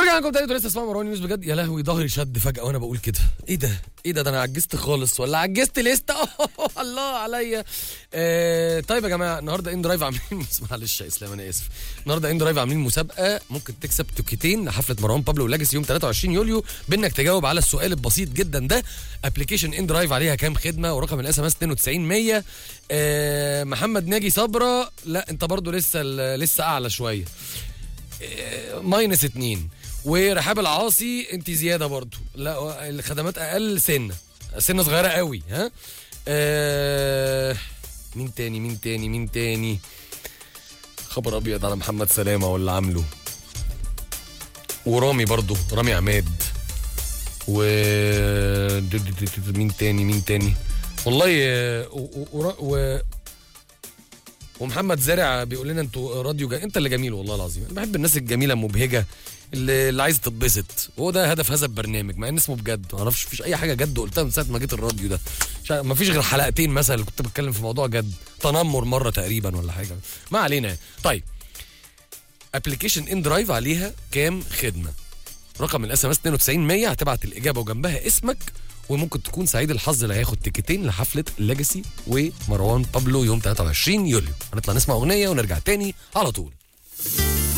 ورجعنا لكم تاني. لسه اسمعوا مروان يونس. بجد يا لهوي ظهري شد فجأة وانا بقول كده. ايه ده انا عجزت خالص ولا عجزت لسه؟ الله عليا. طيب يا جماعه النهارده ان درايف عاملين معلش يا اسلام انا اسف. النهارده ان درايف عاملين مسابقه ممكن تكسب تيكتين لحفله مروان بابلو ولاجاسي يوم 23 يوليو بانك تجاوب على السؤال البسيط جدا ده. ابلكيشن ان درايف عليها كام خدمه ورقم الاس ام اس 92100. محمد ناجي صبره لا انت برضو لسه اعلى شويه -2. ورحاب العاصي انت زياده برضو لا الخدمات اقل سنه صغيره قوي. ها مين تاني خبر ابيض على محمد سلامه واللي عامله ورامي برضو رامي عماد و مين تاني والله ومحمد زارع بيقول لنا انتوا راديو انت اللي جميل والله العظيم. انا بحب الناس الجميله المبهجه اللي عايزه تتبسط. هو ده هدف هذا البرنامج مع ان اسمه بجد. ما اعرفش مفيش اي حاجه جد قلتها من ساعه ما جيت الراديو ده. ما فيش غير حلقتين مثلا اللي كنت بتكلم في موضوع جد. تنمر مره تقريبا ولا حاجه ما علينا. طيب ابلكيشن ان درايف عليها كام خدمه؟ رقم الاس ام اس 92100. هتبعت الاجابه وجنبها اسمك وممكن تكون سعيد الحظ اللي هياخد تيكتين لحفله لاجاسي ومروان بابلو يوم 23 يوليو. هنطلع نسمع اغنيه ونرجع تاني على طول.